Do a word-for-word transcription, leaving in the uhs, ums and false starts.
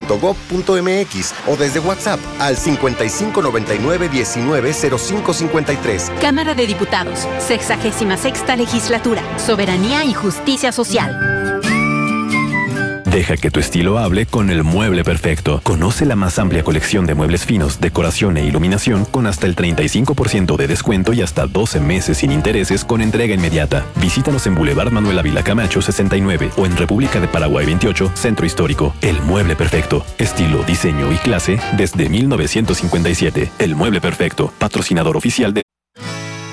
punto gob punto mx o desde WhatsApp al cincuenta y cinco noventa y nueve diecinueve cero cinco cincuenta y tres. Cámara de Diputados, sexagésima sexta legislatura, soberanía y justicia social. Deja que tu estilo hable con el mueble perfecto. Conoce la más amplia colección de muebles finos, decoración e iluminación con hasta el treinta y cinco por ciento de descuento y hasta doce meses sin intereses con entrega inmediata. Visítanos en Boulevard Manuel Ávila Camacho sesenta y nueve o en República de Paraguay veintiocho, Centro Histórico. El mueble perfecto. Estilo, diseño y clase desde mil novecientos cincuenta y siete. El mueble perfecto. Patrocinador oficial de